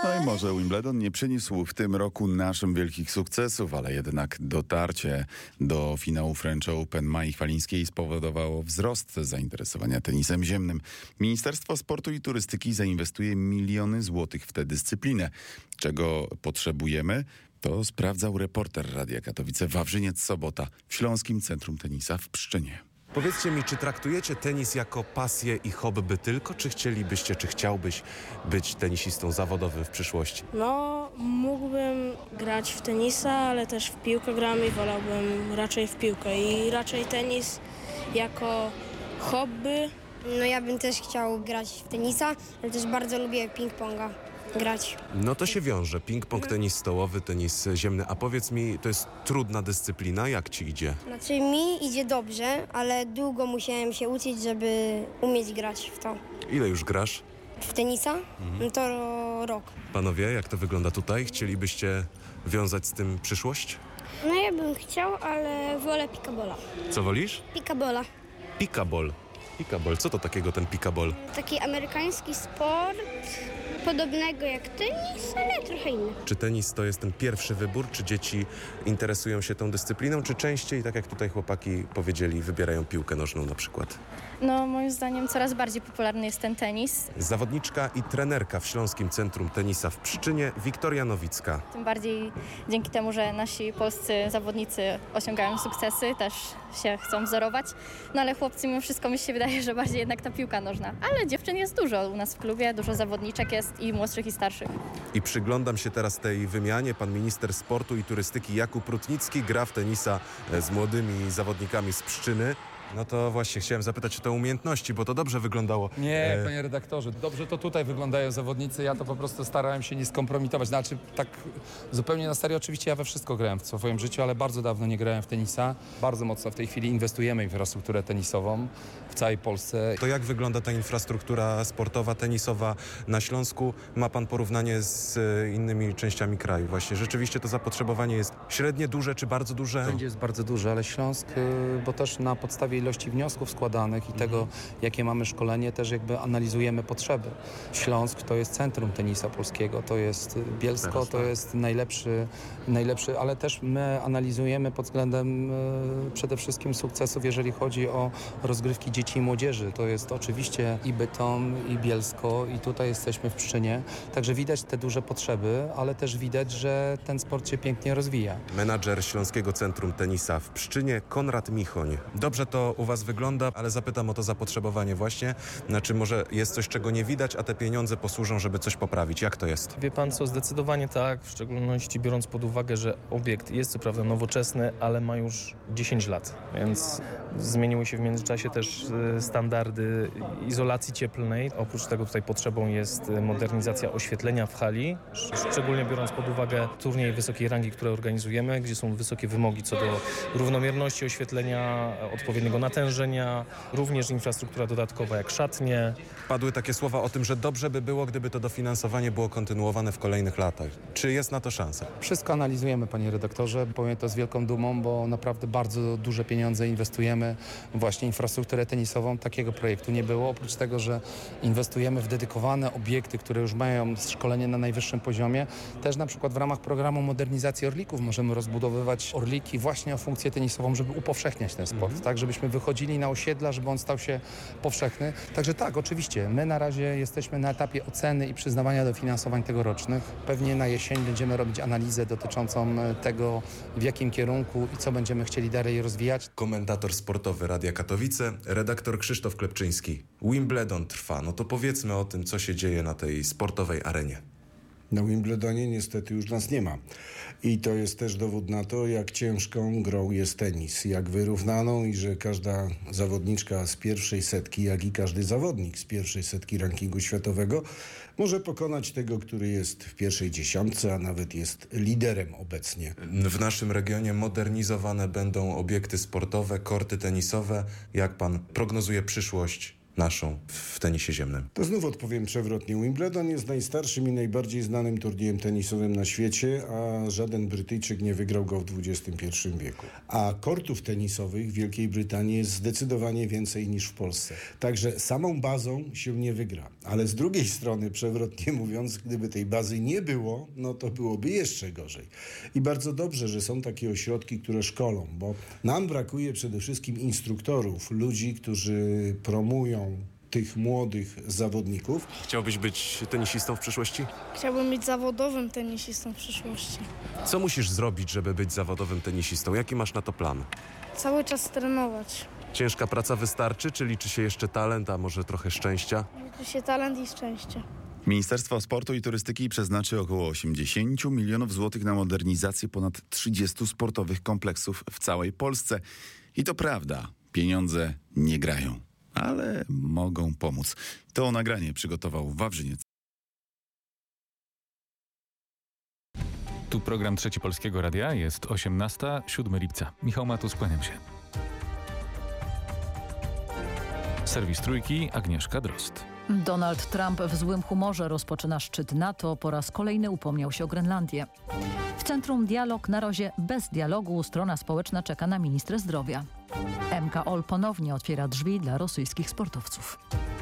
No i może Wimbledon nie przyniósł w tym roku naszym wielkich sukcesów, ale jednak dotarcie do finału French Open Mai Chwalińskiej spowodowało wzrost zainteresowania tenisem ziemnym. Ministerstwo Sportu i Turystyki zainwestuje miliony złotych w tę dyscyplinę. Czego potrzebujemy? To sprawdzał reporter Radia Katowice Wawrzyniec Sobota w Śląskim Centrum Tenisa w Pszczynie. Powiedzcie mi, czy traktujecie tenis jako pasję i hobby tylko, czy chciałbyś być tenisistą zawodowym w przyszłości? No, mógłbym grać w tenisa, ale też w piłkę gram i wolałbym raczej w piłkę. I raczej tenis jako hobby. No ja bym też chciał grać w tenisa, ale też bardzo lubię ping-ponga grać. No to się wiąże. Ping-pong, tenis stołowy, tenis ziemny. A powiedz mi, to jest trudna dyscyplina. Jak ci idzie? Znaczy mi idzie dobrze, ale długo musiałem się uczyć, żeby umieć grać w to. Ile już grasz? W tenisa? No to rok. Panowie, jak to wygląda tutaj? Chcielibyście wiązać z tym przyszłość? No ja bym chciał, ale wolę pickleballa. Co wolisz? Pickleballa. Pickleball. Pickleball. Co to takiego ten pickleball? Taki amerykański sport, podobnego jak tenis, ale trochę inny. Czy tenis to jest ten pierwszy wybór? Czy dzieci interesują się tą dyscypliną? Czy częściej, tak jak tutaj chłopaki powiedzieli, wybierają piłkę nożną na przykład? No, moim zdaniem coraz bardziej popularny jest ten tenis. Zawodniczka i trenerka w Śląskim Centrum Tenisa w Pszczynie, Wiktoria Nowicka. Tym bardziej dzięki temu, że nasi polscy zawodnicy osiągają sukcesy, też się chcą wzorować. No ale chłopcy, mimo wszystko mi się wydaje, że bardziej jednak ta piłka nożna. Ale dziewczyn jest dużo u nas w klubie, dużo zawodniczek jest i młodszych i starszych. I przyglądam się teraz tej wymianie. Pan minister sportu i turystyki Jakub Rutnicki gra w tenisa z młodymi zawodnikami z Pszczyny. No to właśnie chciałem zapytać o te umiejętności, bo to dobrze wyglądało. Nie, panie redaktorze, dobrze to tutaj wyglądają zawodnicy, ja to po prostu starałem się nie skompromitować, znaczy tak zupełnie na serio, oczywiście ja we wszystko grałem w swoim życiu, ale bardzo dawno nie grałem w tenisa. Bardzo mocno w tej chwili inwestujemy w infrastrukturę tenisową w całej Polsce. To jak wygląda ta infrastruktura sportowa, tenisowa na Śląsku? Ma pan porównanie z innymi częściami kraju? Właśnie rzeczywiście to zapotrzebowanie jest średnie, duże czy bardzo duże? Wszędzie jest bardzo duże, ale Śląsk, bo też na podstawie ilości wniosków składanych i tego, jakie mamy szkolenie, też jakby analizujemy potrzeby. Śląsk to jest centrum tenisa polskiego, to jest Bielsko, to jest najlepszy, ale też my analizujemy pod względem przede wszystkim sukcesów, jeżeli chodzi o rozgrywki dzieci i młodzieży. To jest oczywiście i Bytom, i Bielsko, i tutaj jesteśmy w Pszczynie. Także widać te duże potrzeby, ale też widać, że ten sport się pięknie rozwija. Menadżer Śląskiego Centrum Tenisa w Pszczynie, Konrad Michoń. Dobrze to u was wygląda, ale zapytam o to zapotrzebowanie właśnie. Znaczy może jest coś, czego nie widać, a te pieniądze posłużą, żeby coś poprawić. Jak to jest? Wie pan co, zdecydowanie tak, w szczególności biorąc pod uwagę, że obiekt jest co prawda nowoczesny, ale ma już 10 lat, więc zmieniły się w międzyczasie też standardy izolacji cieplnej. Oprócz tego tutaj potrzebą jest modernizacja oświetlenia w hali, szczególnie biorąc pod uwagę turniej wysokiej rangi, które organizujemy, gdzie są wysokie wymogi co do równomierności oświetlenia, odpowiedniego natężenia, również infrastruktura dodatkowa jak szatnie. Padły takie słowa o tym, że dobrze by było, gdyby to dofinansowanie było kontynuowane w kolejnych latach. Czy jest na to szansa? Wszystko analizujemy, panie redaktorze. Powiem to z wielką dumą, bo naprawdę bardzo duże pieniądze inwestujemy właśnie w infrastrukturę tenisową. Takiego projektu nie było. Oprócz tego, że inwestujemy w dedykowane obiekty, które już mają szkolenie na najwyższym poziomie, też na przykład w ramach programu modernizacji Orlików możemy rozbudowywać Orliki właśnie o funkcję tenisową, żeby upowszechniać ten sport, tak, żebyśmy wychodzili na osiedla, żeby on stał się powszechny. Także tak, oczywiście, my na razie jesteśmy na etapie oceny i przyznawania dofinansowań tegorocznych. Pewnie na jesień będziemy robić analizę dotyczącą tego, w jakim kierunku i co będziemy chcieli dalej rozwijać. Komentator sportowy Radia Katowice, redaktor Krzysztof Klepczyński. Wimbledon trwa, no to powiedzmy o tym, co się dzieje na tej sportowej arenie. Na Wimbledonie niestety już nas nie ma. I to jest też dowód na to, jak ciężką grą jest tenis. Jak wyrównaną i że każda zawodniczka z pierwszej setki, jak i każdy zawodnik z pierwszej setki rankingu światowego może pokonać tego, który jest w pierwszej dziesiątce, a nawet jest liderem obecnie. W naszym regionie modernizowane będą obiekty sportowe, korty tenisowe. Jak pan prognozuje przyszłość naszą w tenisie ziemnym? To znów odpowiem przewrotnie. Wimbledon jest najstarszym i najbardziej znanym turniejem tenisowym na świecie, a żaden Brytyjczyk nie wygrał go w XXI wieku. A kortów tenisowych w Wielkiej Brytanii jest zdecydowanie więcej niż w Polsce. Także samą bazą się nie wygra. Ale z drugiej strony, przewrotnie mówiąc, gdyby tej bazy nie było, no to byłoby jeszcze gorzej. I bardzo dobrze, że są takie ośrodki, które szkolą, bo nam brakuje przede wszystkim instruktorów, ludzi, którzy promują tych młodych zawodników. Chciałbyś być tenisistą w przyszłości? Chciałbym być zawodowym tenisistą w przyszłości. Co musisz zrobić, żeby być zawodowym tenisistą? Jaki masz na to plan? Cały czas trenować. Ciężka praca wystarczy, czy liczy się jeszcze talent, a może trochę szczęścia? Liczy się talent i szczęście. Ministerstwo Sportu i Turystyki przeznaczy około 80 milionów złotych na modernizację ponad 30 sportowych kompleksów w całej Polsce. I to prawda, pieniądze nie grają, ale mogą pomóc. To nagranie przygotował Wawrzyniec. Tu program Trzeci Polskiego Radia, jest 18, 7 lipca. Michał Matus, kłaniam się. Serwis Trójki, Agnieszka Drozd. Donald Trump w złym humorze rozpoczyna szczyt NATO. Po raz kolejny upomniał się o Grenlandię. W centrum dialog, na razie bez dialogu. Strona społeczna czeka na ministra zdrowia. MKOL ponownie otwiera drzwi dla rosyjskich sportowców.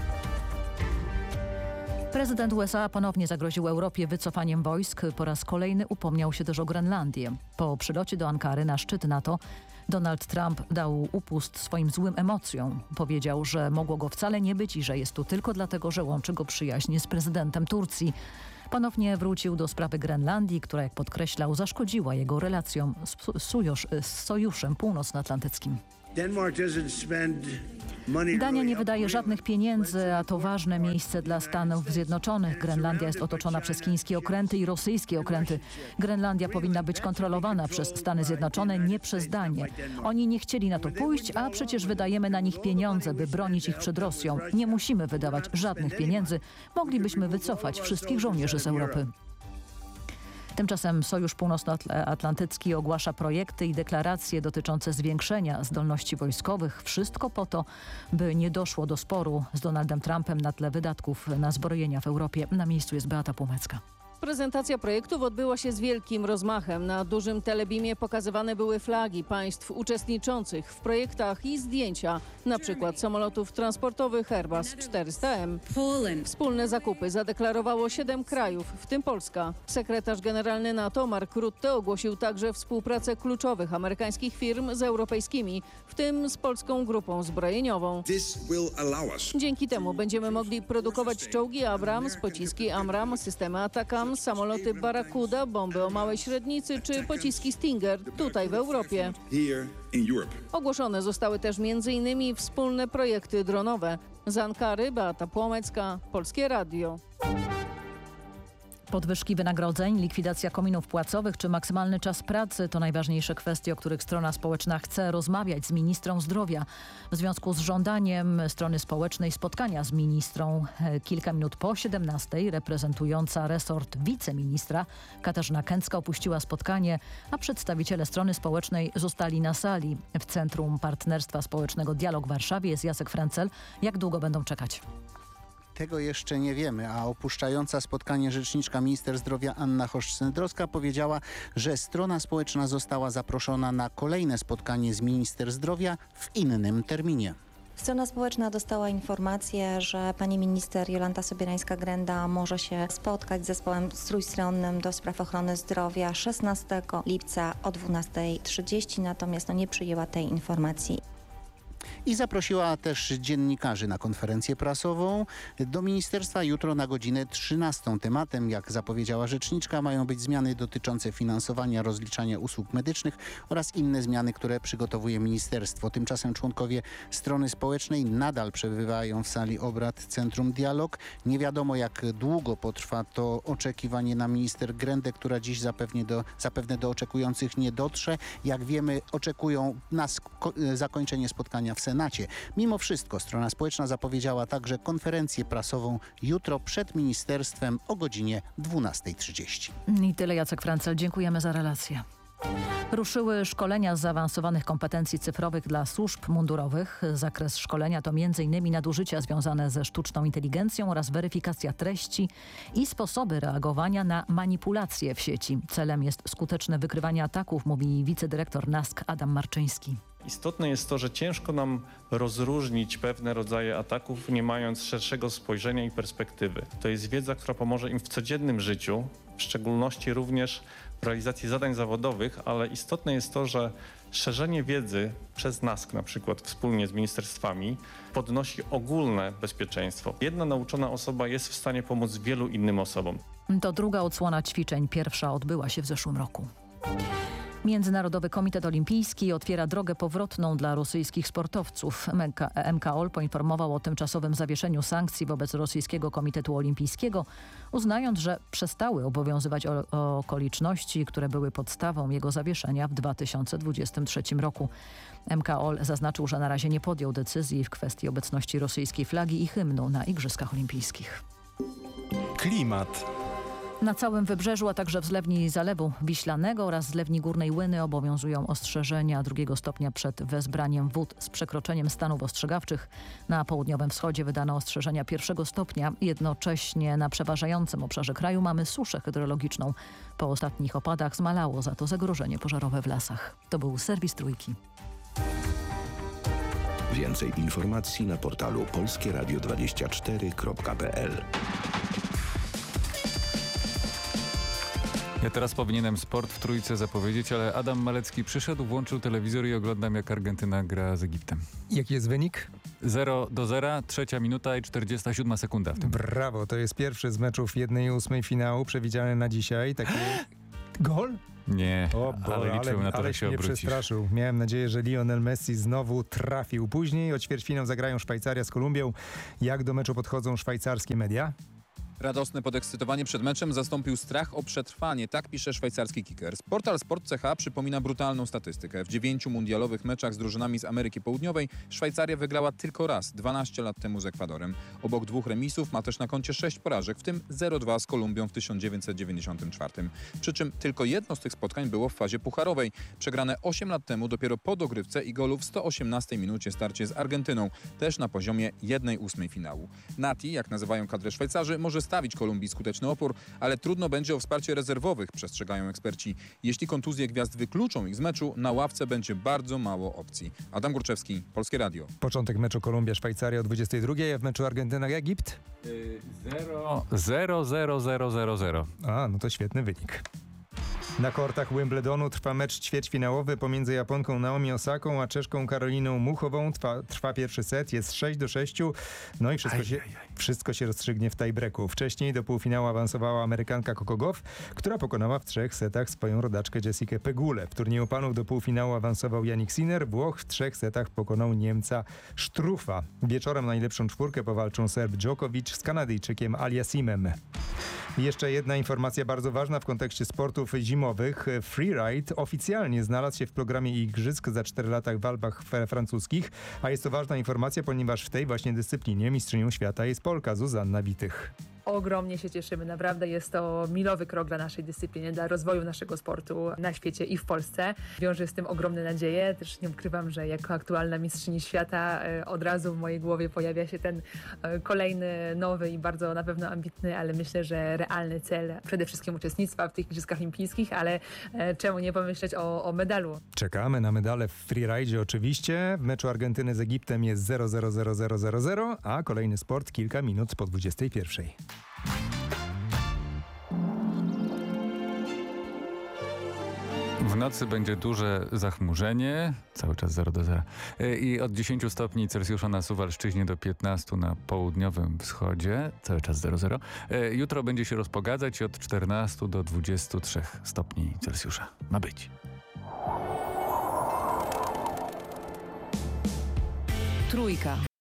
Prezydent USA ponownie zagroził Europie wycofaniem wojsk. Po raz kolejny upomniał się też o Grenlandię. Po przylocie do Ankary na szczyt NATO Donald Trump dał upust swoim złym emocjom. Powiedział, że mogło go wcale nie być i że jest tu tylko dlatego, że łączy go przyjaźń z prezydentem Turcji. Ponownie wrócił do sprawy Grenlandii, która, jak podkreślał, zaszkodziła jego relacjom z Sojuszem Północnoatlantyckim. Dania nie wydaje żadnych pieniędzy, a to ważne miejsce dla Stanów Zjednoczonych. Grenlandia jest otoczona przez chińskie okręty i rosyjskie okręty. Grenlandia powinna być kontrolowana przez Stany Zjednoczone, nie przez Danię. Oni nie chcieli na to pójść, a przecież wydajemy na nich pieniądze, by bronić ich przed Rosją. Nie musimy wydawać żadnych pieniędzy. Moglibyśmy wycofać wszystkich żołnierzy z Europy. Tymczasem Sojusz Północnoatlantycki ogłasza projekty i deklaracje dotyczące zwiększenia zdolności wojskowych. Wszystko po to, by nie doszło do sporu z Donaldem Trumpem na tle wydatków na zbrojenia w Europie. Na miejscu jest Beata Płomecka. Prezentacja projektów odbyła się z wielkim rozmachem. Na dużym telebimie pokazywane były flagi państw uczestniczących w projektach i zdjęcia, na przykład samolotów transportowych Airbus 400M. Wspólne zakupy zadeklarowało 7 krajów, w tym Polska. Sekretarz generalny NATO Mark Rutte ogłosił także współpracę kluczowych amerykańskich firm z europejskimi, w tym z polską grupą zbrojeniową. Dzięki temu będziemy mogli produkować czołgi Abrams, pociski AMRAAM, systemy ATACMS, samoloty Barracuda, bomby o małej średnicy czy pociski Stinger tutaj w Europie. Ogłoszone zostały też m.in. wspólne projekty dronowe. Z Ankary Beata Płomecka, Polskie Radio. Podwyżki wynagrodzeń, likwidacja kominów płacowych czy maksymalny czas pracy to najważniejsze kwestie, o których strona społeczna chce rozmawiać z ministrą zdrowia. W związku z żądaniem strony społecznej spotkania z ministrą kilka minut po 17:00 reprezentująca resort wiceministra Katarzyna Kęcka opuściła spotkanie, a przedstawiciele strony społecznej zostali na sali. W Centrum Partnerstwa Społecznego Dialog w Warszawie jest Jacek Frencel. Jak długo będą czekać? Tego jeszcze nie wiemy, a opuszczająca spotkanie rzeczniczka minister zdrowia Anna Chosz-Cydrowska powiedziała, że strona społeczna została zaproszona na kolejne spotkanie z minister zdrowia w innym terminie. Strona społeczna dostała informację, że pani minister Jolanta Sobierańska-Grenda może się spotkać z zespołem trójstronnym do spraw ochrony zdrowia 16 lipca o 12:30, natomiast nie przyjęła tej informacji. I zaprosiła też dziennikarzy na konferencję prasową do ministerstwa jutro na godzinę 13:00. Tematem, jak zapowiedziała rzeczniczka, mają być zmiany dotyczące finansowania, rozliczania usług medycznych oraz inne zmiany, które przygotowuje ministerstwo. Tymczasem członkowie strony społecznej nadal przebywają w sali obrad Centrum Dialog. Nie wiadomo, jak długo potrwa to oczekiwanie na minister Grendę, która dziś zapewne do oczekujących nie dotrze. Jak wiemy, oczekują na zakończenie spotkania w Senacie. Mimo wszystko strona społeczna zapowiedziała także konferencję prasową jutro przed ministerstwem o godzinie 12:30. I tyle, Jacek Frencel. Dziękujemy za relację. Ruszyły szkolenia z zaawansowanych kompetencji cyfrowych dla służb mundurowych. Zakres szkolenia to m.in. nadużycia związane ze sztuczną inteligencją oraz weryfikacja treści i sposoby reagowania na manipulacje w sieci. Celem jest skuteczne wykrywanie ataków, mówi wicedyrektor NASK Adam Marczyński. Istotne jest to, że ciężko nam rozróżnić pewne rodzaje ataków, nie mając szerszego spojrzenia i perspektywy. To jest wiedza, która pomoże im w codziennym życiu, w szczególności również w realizacji zadań zawodowych, ale istotne jest to, że szerzenie wiedzy przez NASK na przykład wspólnie z ministerstwami podnosi ogólne bezpieczeństwo. Jedna nauczona osoba jest w stanie pomóc wielu innym osobom. To druga odsłona ćwiczeń. Pierwsza odbyła się w zeszłym roku. Międzynarodowy Komitet Olimpijski otwiera drogę powrotną dla rosyjskich sportowców. MKOL poinformował o tymczasowym zawieszeniu sankcji wobec Rosyjskiego Komitetu Olimpijskiego, uznając, że przestały obowiązywać okoliczności, które były podstawą jego zawieszenia w 2023 roku. MKOL zaznaczył, że na razie nie podjął decyzji w kwestii obecności rosyjskiej flagi i hymnu na Igrzyskach Olimpijskich. Klimat. Na całym wybrzeżu, a także w zlewni Zalewu Wiślanego oraz zlewni Górnej Łyny obowiązują ostrzeżenia 2 stopnia przed wezbraniem wód z przekroczeniem stanów ostrzegawczych. Na południowym wschodzie wydano ostrzeżenia 1 stopnia. Jednocześnie na przeważającym obszarze kraju mamy suszę hydrologiczną. Po ostatnich opadach zmalało za to zagrożenie pożarowe w lasach. To był serwis Trójki. Więcej informacji na portalu polskieradio24.pl. Ja teraz powinienem sport w Trójce zapowiedzieć, ale Adam Malecki przyszedł, włączył telewizor i oglądam, jak Argentyna gra z Egiptem. Jaki jest wynik? 0-0, 3 minuta i 47 sekunda w tym. Brawo, to jest pierwszy z meczów 1/8 finału przewidziany na dzisiaj. Taki gol? Nie, ale liczyłem na to, że się mnie obrócisz. przestraszył. Miałem nadzieję, że Lionel Messi znowu trafił. Później o ćwierćfinał zagrają Szwajcaria z Kolumbią. Jak do meczu podchodzą szwajcarskie media? Radosne podekscytowanie przed meczem zastąpił strach o przetrwanie, tak pisze szwajcarski kicker. Portal Sport.ch przypomina brutalną statystykę. W 9 mundialowych meczach z drużynami z Ameryki Południowej Szwajcaria wygrała tylko raz, 12 lat temu z Ekwadorem. Obok 2 remisów ma też na koncie 6 porażek, w tym 0-2 z Kolumbią w 1994. Przy czym tylko jedno z tych spotkań było w fazie pucharowej. Przegrane 8 lat temu dopiero po dogrywce i golu w 118 minucie starcie z Argentyną, też na poziomie 1/8 finału. Nati, jak nazywają kadrę Szwajcarzy, może stawić Kolumbii skuteczny opór, ale trudno będzie o wsparcie rezerwowych, przestrzegają eksperci. Jeśli kontuzje gwiazd wykluczą ich z meczu, na ławce będzie bardzo mało opcji. Adam Górczewski, Polskie Radio. Początek meczu Kolumbia-Szwajcaria o 22:00, a w meczu Argentyna-Egipt? 0-0-0-0-0-0. A, no to świetny wynik. Na kortach Wimbledonu trwa mecz ćwierćfinałowy pomiędzy Japonką Naomi Osaką a Czeszką Karoliną Muchową. Trwa pierwszy set, jest 6-6. No i wszystko się rozstrzygnie w tiebreaku. Wcześniej do półfinału awansowała Amerykanka Coco Gauff, która pokonała w 3 setach swoją rodaczkę Jessikę Pegulę. W turnieju panów do półfinału awansował Jannik Sinner. Włoch w 3 setach pokonał Niemca Strufa. Wieczorem najlepszą czwórkę powalczą Serb Djokovic z Kanadyjczykiem Aliasimem. Jeszcze jedna informacja bardzo ważna w kontekście sportów zimowych. Freeride oficjalnie znalazł się w programie igrzysk za 4 lata w Alpach francuskich, a jest to ważna informacja, ponieważ w tej właśnie dyscyplinie mistrzynią świata jest Polka Zuzanna Witych. Ogromnie się cieszymy, naprawdę jest to milowy krok dla naszej dyscypliny, dla rozwoju naszego sportu na świecie i w Polsce. Wiąże z tym ogromne nadzieje, też nie ukrywam, że jako aktualna mistrzyni świata od razu w mojej głowie pojawia się ten kolejny, nowy i bardzo na pewno ambitny, ale myślę, że realny cel przede wszystkim uczestnictwa w tych Igrzyskach Olimpijskich, ale czemu nie pomyśleć o medalu. Czekamy na medale w freeride oczywiście. W meczu Argentyny z Egiptem jest 0-0-0-0-0-0, a kolejny sport kilka minut po 21:00. W nocy będzie duże zachmurzenie, cały czas 0-0. I od 10 stopni Celsjusza na Suwalszczyźnie do 15 na południowym wschodzie, cały czas 0-0. Jutro będzie się rozpogadzać i od 14 do 23 stopni Celsjusza. Ma być. Trójka.